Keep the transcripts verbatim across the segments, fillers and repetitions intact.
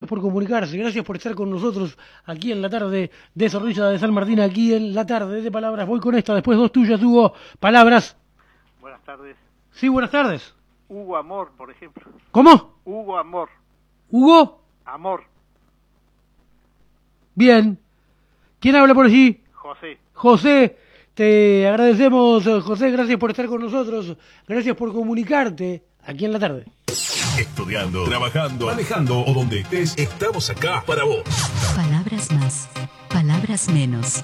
por comunicarse, gracias por estar con nosotros aquí en la tarde de Zorrilla de San Martín, aquí en la tarde de Palabras. Voy con esta, después dos tuyas, Hugo. Palabras. Buenas tardes. Sí, buenas tardes. Hugo Amor, por ejemplo. ¿Cómo? Hugo Amor. ¿Hugo? Amor. Bien. ¿Quién habla por allí? José. José. Te agradecemos, José, gracias por estar con nosotros, gracias por comunicarte aquí en la tarde. Estudiando, trabajando, manejando o donde estés, estamos acá para vos. Palabras más, palabras menos.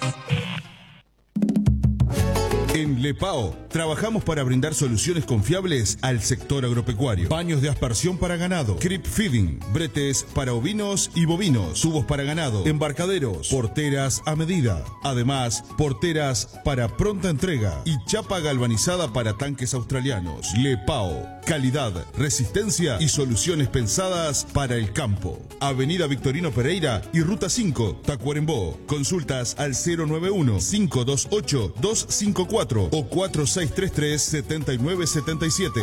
En Lepao trabajamos para brindar soluciones confiables al sector agropecuario. Baños de aspersión para ganado, creep feeding, bretes para ovinos y bovinos, tubos para ganado, embarcaderos, porteras a medida. Además, porteras para pronta entrega y chapa galvanizada para tanques australianos. Lepao, calidad, resistencia y soluciones pensadas para el campo. Avenida Victorino Pereira y Ruta cinco, Tacuarembó. Consultas al cero nueve uno, cinco dos ocho, dos cinco cuatro o cuatro seis tres tres, siete nueve siete siete.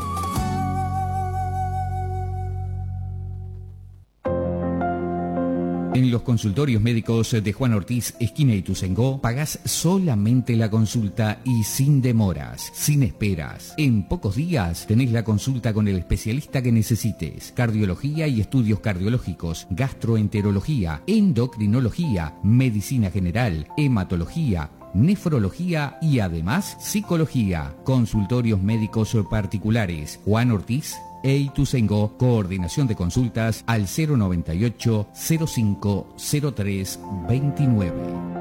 En los consultorios médicos de Juan Ortiz, esquina Ituzaingó, pagás solamente la consulta y sin demoras, sin esperas. En pocos días tenés la consulta con el especialista que necesites. Cardiología y estudios cardiológicos, gastroenterología, endocrinología, medicina general, hematología, nefrología y además psicología. Consultorios médicos particulares. Juan Ortiz e Ituzaingó, coordinación de consultas al cero noventa y ocho, cero cinco, cero tres, veintinueve.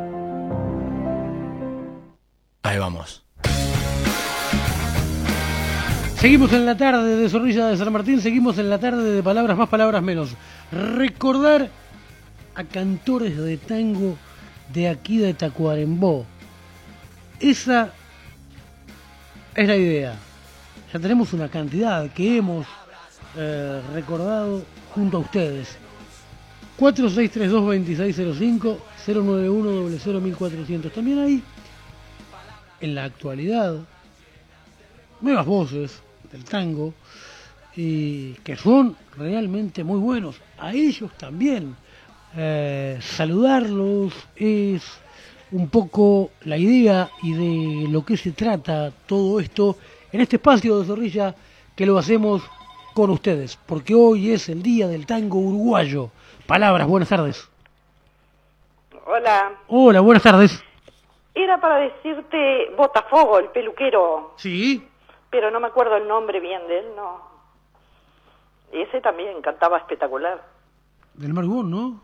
Ahí vamos. Seguimos en la tarde de Zorrilla de San Martín, seguimos en la tarde de Palabras más, palabras menos. Recordar a cantores de tango de aquí de Tacuarembó. Esa es la idea. Ya tenemos una cantidad que hemos eh, recordado junto a ustedes. cuatro seis tres dos, dos seis cero cinco, cero nueve uno, cero cero mil cuatrocientos. También hay, en la actualidad, nuevas voces del tango y que son realmente muy buenos. A ellos también eh, saludarlos es un poco la idea y de lo que se trata todo esto en este espacio de Zorrilla, que lo hacemos con ustedes, porque hoy es el día del tango uruguayo. Palabras, buenas tardes. Hola. Hola, buenas tardes. Era para decirte Botafogo, el peluquero. Sí. Pero no me acuerdo el nombre bien de él, no. Ese también cantaba espectacular. Del Marugón, ¿no?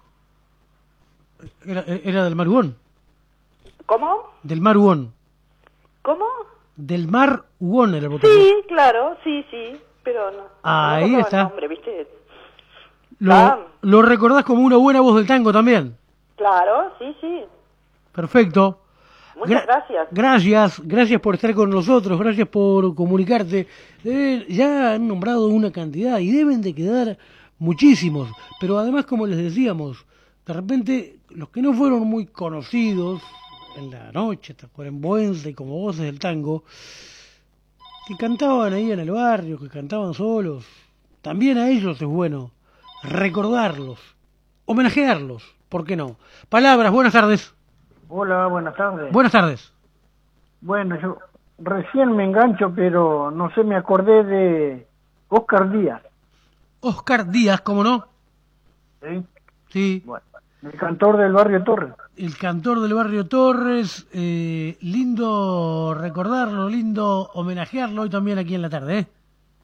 Era, era del Marugón. ¿Cómo? Del Marugón. ¿Cómo? Del Mar Ugón era el Botafogo. Sí, claro, sí, sí, pero no. Ahí no está. El nombre, ¿viste? Lo, ah. lo recordás como una buena voz del tango también. Claro, sí, sí. Perfecto. Muchas Gra gracias. Gracias, gracias por estar con nosotros, gracias por comunicarte. Deben, ya han nombrado una cantidad y deben de quedar muchísimos. Pero además, como les decíamos, de repente los que no fueron muy conocidos en la noche, tacuaremboense, como voces del tango, que cantaban ahí en el barrio, que cantaban solos, también a ellos es bueno recordarlos, homenajearlos, ¿por qué no? Palabras, buenas tardes. Hola, buenas tardes. Buenas tardes. Bueno, yo recién me engancho, pero no sé, me acordé de Oscar Díaz. Oscar Díaz, ¿cómo no? Sí. Sí. Bueno, el cantor del barrio Torres. El cantor del barrio Torres, eh, lindo recordarlo, lindo homenajearlo hoy también aquí en la tarde, ¿eh?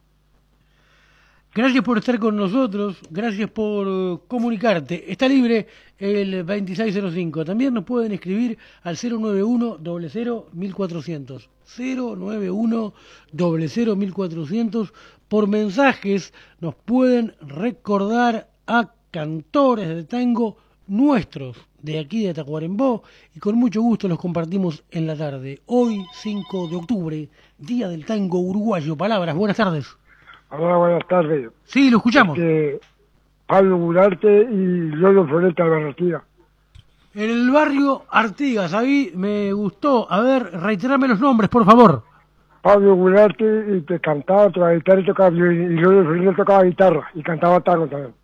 Gracias por estar con nosotros, gracias por uh, comunicarte. Está libre el veintiséis cero cinco. También nos pueden escribir al cero nueve uno, cero cero, mil cuatrocientos. cero nueve uno, cero cero, mil cuatrocientos. Por mensajes nos pueden recordar a cantores de tango nuestros de aquí de Tacuarembó y con mucho gusto los compartimos en la tarde. Hoy, cinco de octubre, Día del Tango Uruguayo. Palabras, buenas tardes. Hola, buenas tardes. Sí, lo escuchamos. Este, Pablo Gularte y Lolo Floreta Barratía. En el barrio Artigas, ahí me gustó. A ver, reiterame los nombres, por favor. Pablo Gularte y te cantaba, tocaba guitarra y tocaba violín, y Lolo Floreta tocaba guitarra y cantaba tango también.